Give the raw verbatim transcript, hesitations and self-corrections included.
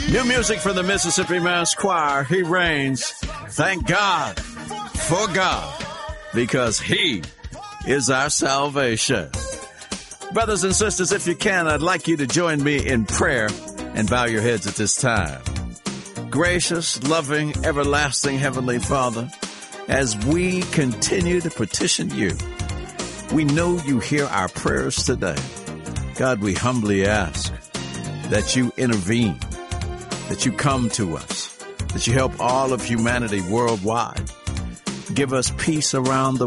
New music from the Mississippi Mass Choir. He reigns. Thank God for God, because He is our salvation. Brothers and sisters, if you can, I'd like you to join me in prayer and bow your heads at this time. Gracious, loving, everlasting Heavenly Father, as we continue to petition you, we know you hear our prayers today. God, we humbly ask that you intervene, that you come to us, that you help all of humanity worldwide. Give us peace around the